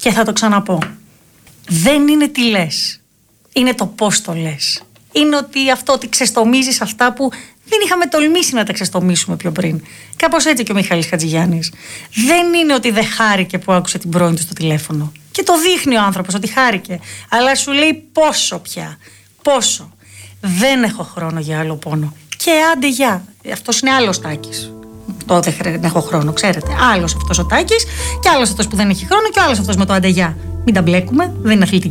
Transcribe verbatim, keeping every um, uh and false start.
Και θα το ξαναπώ. Δεν είναι τι λες. Είναι το πώς το λες. Είναι ότι αυτό ότι ξεστομίζεις αυτά που δεν είχαμε τολμήσει να τα ξεστομίσουμε πιο πριν. Κάπως έτσι και ο Μιχάλης Χατζηγιάννης. Δεν είναι ότι δεν χάρηκε που άκουσε την πρώην του στο τηλέφωνο. Και το δείχνει ο άνθρωπος ότι χάρηκε. Αλλά σου λέει πόσο πια. Πόσο. Δεν έχω χρόνο για άλλο πόνο. Και άντε γεια. Αυτός είναι άλλος Τάκης. Το δεν έχω χρόνο, ξέρετε. Άλλος αυτός ο Τάκης και άλλος αυτός που δεν έχει χρόνο και άλλος αυτός με το άντε γεια. Μην τα μπλέκουμε. Δεν είναι αθλητική.